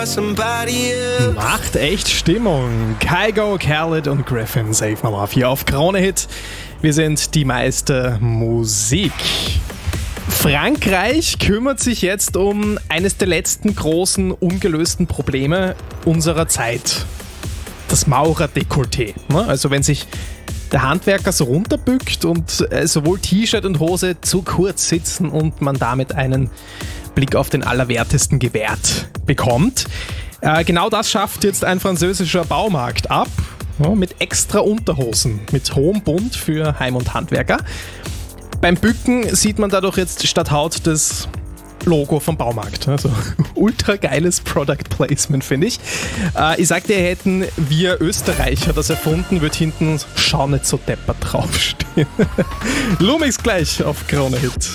Macht echt Stimmung. Kygo, Khaled und Griffin, Save My Love hier auf Krone Hit. Wir sind die meiste Musik. Frankreich kümmert sich jetzt um eines der letzten großen ungelösten Probleme unserer Zeit. Das Maurerdekolleté. Also wenn sich der Handwerker so runterbückt und sowohl T-Shirt und Hose zu kurz sitzen und man damit einen Blick auf den Allerwertesten gewährt bekommt. Genau das schafft jetzt ein französischer Baumarkt ab, mit extra Unterhosen, mit hohem Bund für Heim- und Handwerker. Beim Bücken sieht man dadurch jetzt statt Haut das Logo vom Baumarkt. Also ultra geiles Product Placement, finde ich. Ich sagte, hätten wir Österreicher das erfunden, wird hinten Schau nicht so deppert draufstehen. Lumix gleich auf Krone Hit.